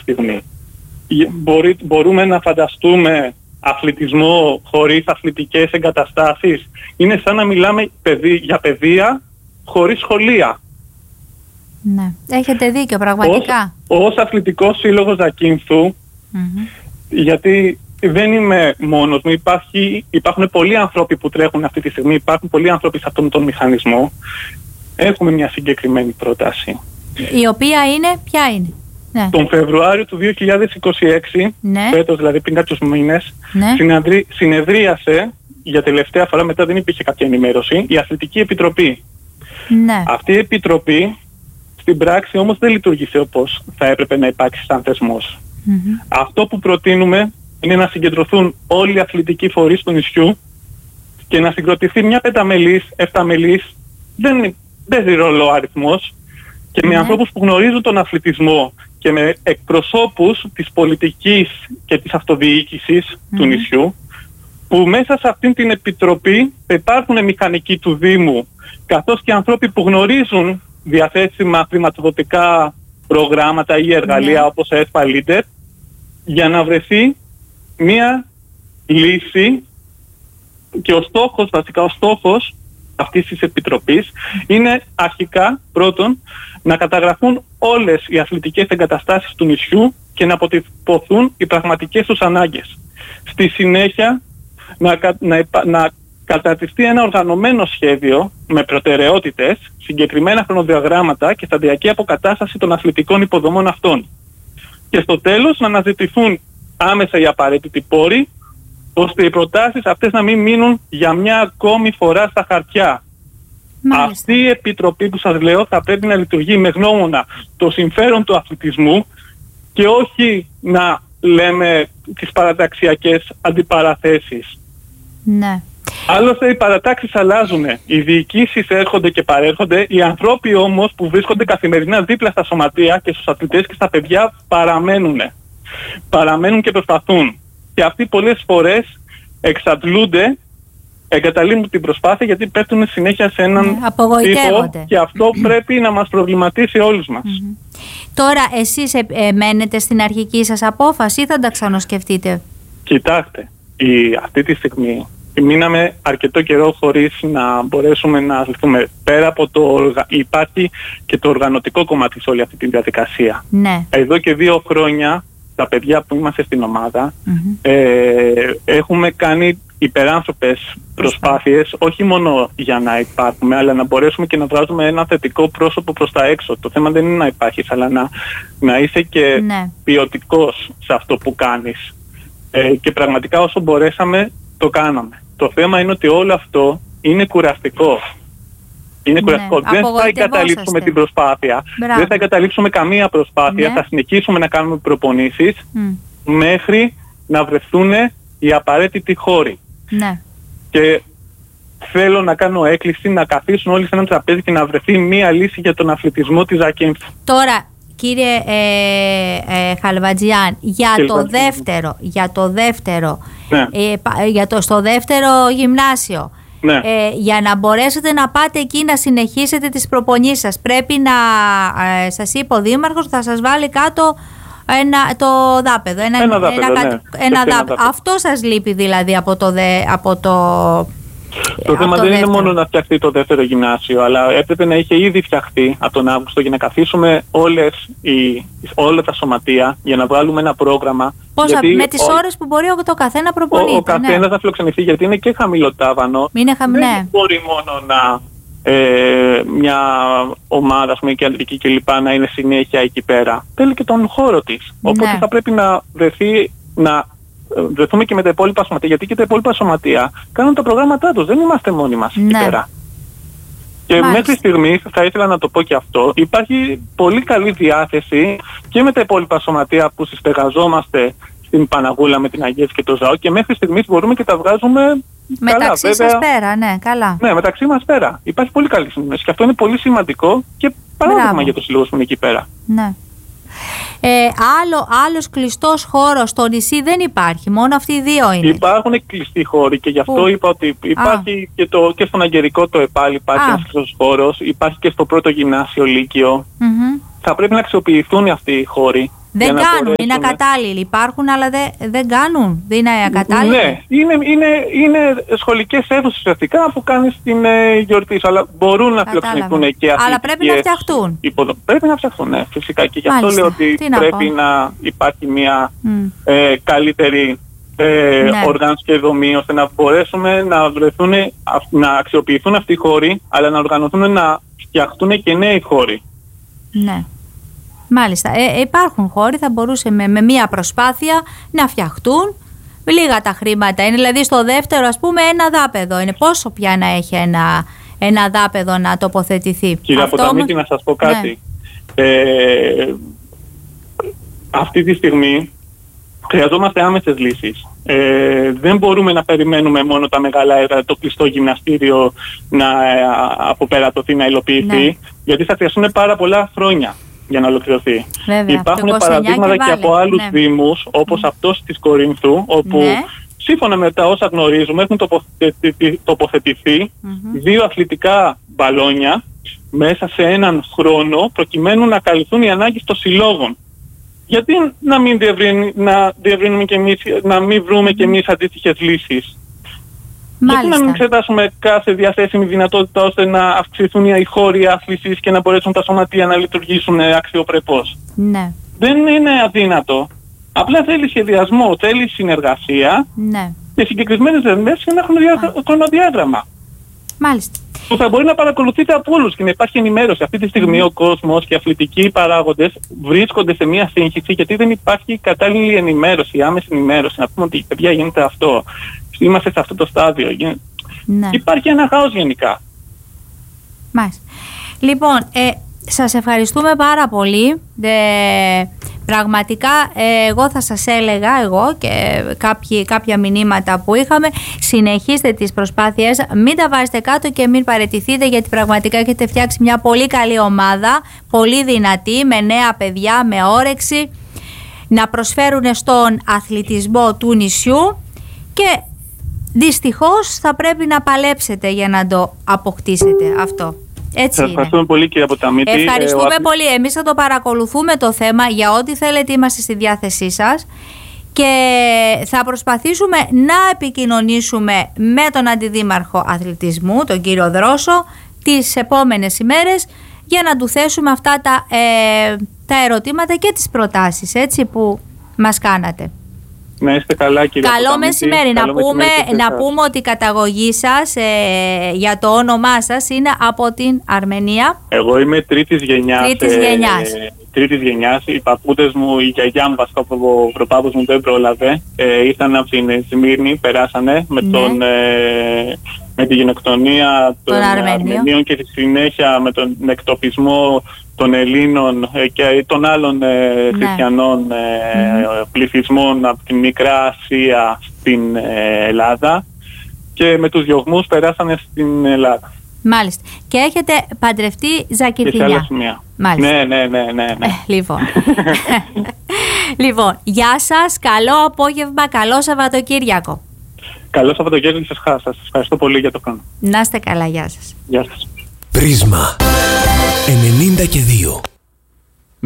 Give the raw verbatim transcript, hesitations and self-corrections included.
στιγμή. Μπορεί, μπορούμε να φανταστούμε αθλητισμό χωρίς αθλητικές εγκαταστάσεις? Είναι σαν να μιλάμε παιδι, για παιδεία χωρίς σχολεία. Ναι, έχετε δίκιο πραγματικά. Ως, ως αθλητικός σύλλογος Ζακίνθου, mm-hmm. γιατί δεν είμαι μόνος μου, υπάρχει, υπάρχουν πολλοί άνθρωποι που τρέχουν αυτή τη στιγμή, υπάρχουν πολλοί άνθρωποι σε αυτόν τον μηχανισμό. Έχουμε μια συγκεκριμένη πρόταση. Η οποία είναι, ποια είναι? Ναι. Τον Φεβρουάριο του δύο χιλιάδες είκοσι έξι, ναι. φέτος δηλαδή πριν κάποιους μήνες, ναι. συνεδρί, συνεδρίασε για τελευταία φορά, μετά δεν υπήρχε κάποια ενημέρωση, η Αθλητική Επιτροπή. Ναι. Αυτή η Επιτροπή στην πράξη όμως δεν λειτουργήσε όπως θα έπρεπε να υπάρξει σαν θεσμός. Mm-hmm. Αυτό που προτείνουμε είναι να συγκεντρωθούν όλοι οι αθλητικοί φορείς του νησιού και να συγκροτηθεί μια πενταμελής, εφταμελής, δεν παίζει ρόλο ο αριθμός, και με mm-hmm. ανθρώπους που γνωρίζουν τον αθλητισμό και με εκπροσώπους της πολιτικής και της αυτοδιοίκησης mm-hmm. του νησιού, που μέσα σε αυτήν την επιτροπή θα υπάρχουν μηχανικοί του Δήμου, καθώς και ανθρώποι που γνωρίζουν διαθέσιμα χρηματοδοτικά προγράμματα ή εργαλεία mm-hmm. όπως ΕΣΠΑ Leader, για να βρεθεί μία λύση. Και ο στόχος, βασικά ο στόχος αυτής της επιτροπής είναι αρχικά πρώτον να καταγραφούν όλες οι αθλητικές εγκαταστάσεις του νησιού και να αποτυπωθούν οι πραγματικές τους ανάγκες. Στη συνέχεια να, να, να καταρτιστεί ένα οργανωμένο σχέδιο με προτεραιότητες, συγκεκριμένα χρονοδιαγράμματα και σταδιακή αποκατάσταση των αθλητικών υποδομών αυτών. Και στο τέλος να αναζητηθούν άμεσα οι απαραίτητοι πόροι, ώστε οι προτάσεις αυτές να μην μείνουν για μια ακόμη φορά στα χαρτιά. Μάλιστα. Αυτή η επιτροπή που σας λέω θα πρέπει να λειτουργεί με γνώμονα το συμφέρον του αθλητισμού και όχι να λέμε τις παραταξιακές αντιπαραθέσεις. Ναι. Άλλωστε οι παρατάξεις αλλάζουν, οι διοικήσεις έρχονται και παρέρχονται, οι ανθρώποι όμως που βρίσκονται καθημερινά δίπλα στα σωματεία και στους αθλητές και στα παιδιά παραμένουν. Παραμένουν και προσπαθούν. Και αυτοί πολλές φορές εξαντλούνται, εγκαταλείπουν την προσπάθεια γιατί πέφτουν συνέχεια σε έναν ναι, τύπο και αυτό πρέπει να μας προβληματίσει όλους μας. Mm-hmm. Τώρα εσείς ε, ε, μένετε στην αρχική σας απόφαση ή θα τα ξανασκεφτείτε? Κοιτάξτε, η, αυτή τη στιγμή μείναμε αρκετό καιρό χωρίς να μπορέσουμε να αθληθούμε. Πέρα από το οργα... υπάρχει και το οργανωτικό κομμάτι σε όλη αυτή τη διαδικασία. Ναι. Εδώ και δύο χρόνια τα παιδιά που είμαστε στην ομάδα mm-hmm. ε, έχουμε κάνει υπεράνθρωπες προσπάθειες, όχι μόνο για να υπάρχουμε, αλλά να μπορέσουμε και να βγάζουμε ένα θετικό πρόσωπο προς τα έξω. Το θέμα δεν είναι να υπάρχεις, αλλά να, να είσαι και ναι. ποιοτικός σε αυτό που κάνεις. Ε, και πραγματικά όσο μπορέσαμε το κάναμε. Το θέμα είναι ότι όλο αυτό είναι κουραστικό. Είναι κουραστικό. Ναι, δεν θα εγκαταλείψουμε την προσπάθεια. Μπράβο. Δεν θα εγκαταλείψουμε καμία προσπάθεια. Ναι. Θα συνεχίσουμε να κάνουμε προπονήσεις mm. μέχρι να βρεθούν οι απαραίτητοι χώροι. Ναι. Και θέλω να κάνω έκκληση να καθίσουν όλοι σε ένα τραπέζι και να βρεθεί μία λύση για τον αθλητισμό της Ζακίνθου. Τώρα, κύριε ε, ε, Χαλβατζιάν, για Κύριε το δεύτερο, για το δεύτερο, ναι. ε, για το, στο δεύτερο γυμνάσιο, ναι. ε, για να μπορέσετε να πάτε εκεί να συνεχίσετε τις προπονήσεις σας, πρέπει να, ε, σας είπε ο Δήμαρχος, θα σας βάλει κάτω ένα, το δάπεδο. Ένα, ένα δάπεδο, ένα, ναι. ένα δάπεδο. Αυτό σας λείπει δηλαδή από το... Δε, από το Το θέμα το δεν δεύτερο. είναι μόνο να φτιαχτεί το δεύτερο γυμνάσιο, αλλά έπρεπε να είχε ήδη φτιαχτεί από τον Αύγουστο για να καθίσουμε όλες οι, όλα τα σωματεία για να βγάλουμε ένα πρόγραμμα. Πώς θα, με τις ο, ώρες που μπορεί το καθένα προπονείται. Ο, ο καθένας ναι. θα φιλοξενηθεί γιατί είναι και χαμηλοτάβανο. Είναι χαμ, δεν ναι. μπορεί μόνο να ε, μια ομάδα, ας πούμε, κεντρική κλπ. Να είναι συνέχεια εκεί πέρα. Θέλει και τον χώρο της. Οπότε ναι. θα πρέπει να βρεθεί να βρεθούμε και με τα υπόλοιπα σωματεία, γιατί και τα υπόλοιπα σωματεία κάνουν τα προγράμματά τους, δεν είμαστε μόνοι μας εκεί ναι. πέρα. Και Μάλιστα. μέχρι στιγμής, θα ήθελα να το πω και αυτό, υπάρχει πολύ καλή διάθεση και με τα υπόλοιπα σωματεία που συστεγαζόμαστε στην Παναγούλα με την Αγίας και το ΖΑΟ και μέχρι στιγμής μπορούμε και τα βγάζουμε μεταξύ καλά, σας πέρα, ναι, καλά. Ναι, μεταξύ μας πέρα. Υπάρχει πολύ καλή συνεννόηση και αυτό είναι πολύ σημαντικό και παράδειγμα για τους συλλόγους που είναι εκεί πέρα. Ναι. Ε, άλλο, άλλος κλειστός χώρος στο νησί δεν υπάρχει, μόνο αυτοί οι δύο είναι. Υπάρχουν κλειστοί χώροι και γι' αυτό Πού? είπα ότι υπάρχει και, το, και στον Αγγερικό το ΕΠΑΛ υπάρχει ένας κλειστός χώρος, υπάρχει και στο πρώτο γυμνάσιο Λύκειο. Mm-hmm. Θα πρέπει να αξιοποιηθούν αυτοί οι χώροι. Δεν κάνουν, μπορέσουμε... είναι ακατάλληλοι. Υπάρχουν, αλλά δεν, δεν κάνουν. Δεν είναι ακατάλληλοι. Ναι, είναι, είναι, είναι σχολικές αίθουσες ουσιαστικά που κάνεις την ε, γιορτή σου. Αλλά μπορούν να φιλοξενηθούν και αθλητικές. Αλλά πρέπει να φτιαχτούν. Υποδο... Πρέπει να φτιαχτούν, ναι, φυσικά. Και γι' αυτό Μάλιστα. λέω ότι Τι πρέπει να, να υπάρχει μια mm. ε, καλύτερη ε, ναι. οργάνωση και δομή, ώστε να μπορέσουμε να βρεθούν, να αξιοποιηθούν αυτοί οι χώροι, αλλά να οργανωθούν να φτιαχτούν και νέοι χώροι. Ναι. Μάλιστα. Ε, υπάρχουν χώροι, θα μπορούσε με, με μία προσπάθεια να φτιαχτούν. Λίγα τα χρήματα είναι, δηλαδή στο δεύτερο ας πούμε ένα δάπεδο. Είναι πόσο πια να έχει ένα, ένα δάπεδο να τοποθετηθεί. Κύριε Αποταμίτη, να σας πω κάτι. Ναι. Ε, αυτή τη στιγμή χρειαζόμαστε άμεσες λύσεις. Ε, δεν μπορούμε να περιμένουμε μόνο τα μεγάλα έργα, το κλειστό γυμναστήριο να ε, αποπερατωθεί, να υλοποιηθεί, ναι. γιατί θα χρειαστούν πάρα πολλά χρόνια για να ολοκληρωθεί. Βέβαια, υπάρχουν παραδείγματα και, και από άλλους ναι. δήμους, όπως mm. αυτός της Κορίνθου, όπου ναι. σύμφωνα με τα όσα γνωρίζουμε έχουν τοποθετηθεί, τοποθετηθεί mm-hmm. δύο αθλητικά μπαλόνια μέσα σε έναν χρόνο, προκειμένου να καλυφθούν οι ανάγκες των συλλόγων. Γιατί να μην, διευρύνει, να, διευρύνουμε και εμείς, να μην βρούμε και εμείς αντίστοιχες λύσεις. Μάλιστα. Γιατί να μην εξετάσουμε κάθε διαθέσιμη δυνατότητα ώστε να αυξηθούν οι χώροι άθλησης και να μπορέσουν τα σωματεία να λειτουργήσουν αξιοπρεπώς. Ναι. Δεν είναι αδύνατο. Απλά θέλει σχεδιασμό, θέλει συνεργασία ναι. και συγκεκριμένες δεσμεύσεις και ένα χρονοδιάγραμμα. Μάλιστα. Που θα μπορεί να παρακολουθείτε από όλους και να υπάρχει ενημέρωση. Αυτή τη στιγμή mm. ο κόσμος και οι αθλητικοί παράγοντες βρίσκονται σε μια σύγχυση γιατί δεν υπάρχει κατάλληλη ενημέρωση, άμεση ενημέρωση. Να πούμε ότι παιδιά γίνεται αυτό, είμαστε σε αυτό το στάδιο. Ναι. Υπάρχει ένα χάος γενικά. Μάλιστα. Λοιπόν, ε, σας ευχαριστούμε πάρα πολύ. Ε, πραγματικά ε, εγώ θα σας έλεγα, εγώ και κάποιοι, κάποια μηνύματα που είχαμε, συνεχίστε τις προσπάθειες, μην τα βάζετε κάτω και μην παραιτηθείτε, γιατί πραγματικά έχετε φτιάξει μια πολύ καλή ομάδα, πολύ δυνατή, με νέα παιδιά, με όρεξη, να προσφέρουν στον αθλητισμό του νησιού και δυστυχώς θα πρέπει να παλέψετε για να το αποκτήσετε αυτό. Έτσι Σας ευχαριστούμε πολύ κύριε Αποταμίτη. Ευχαριστούμε ε, πολύ. Εμείς θα το παρακολουθούμε το θέμα, για ό,τι θέλετε είμαστε στη διάθεσή σας και θα προσπαθήσουμε να επικοινωνήσουμε με τον Αντιδήμαρχο Αθλητισμού, τον κύριο Δρόσο, τις επόμενες ημέρες για να του θέσουμε αυτά τα, ε, τα ερωτήματα και τις προτάσεις έτσι, που μας κάνατε. Να είστε καλά κύριε Καλό Αποταμίτη. Μεσημέρι. Καλό να, πούμε, μεσημέρι να πούμε ότι η καταγωγή σας ε, για το όνομά σας είναι από την Αρμενία. Εγώ είμαι τρίτης γενιάς. Τρίτης γενιάς. Ε, τρίτης γενιάς. Οι παππούδες μου, η γιαγιά μου βασικά, ο προπάπους μου δεν πρόλαβε. Ε, ήρθαν από την Σμύρνη, περάσανε με, ναι. τον, ε, με τη γενοκτονία των Αρμενίων και στη συνέχεια με τον εκτοπισμό των Ελλήνων και των άλλων ε, ναι. χριστιανών ε, mm-hmm. πληθυσμών από την Μικρά Ασία στην ε, Ελλάδα και με τους διωγμούς περάσανε στην Ελλάδα. Μάλιστα. Και έχετε παντρευτεί Ζακυρθινιά. Και σε άλλα σημεία. Μάλιστα. Ναι, ναι, ναι, ναι, ναι. Ε, λοιπόν. Λοιπόν, γεια σας, καλό απόγευμα, καλό Σαββατοκύριακο. Καλό Σαββατοκύριακο και σας, σας ευχαριστώ πολύ για το χρόνο. Να είστε καλά, γεια σας. Γεια σας. Πρίσμα ενενήντα και δύο.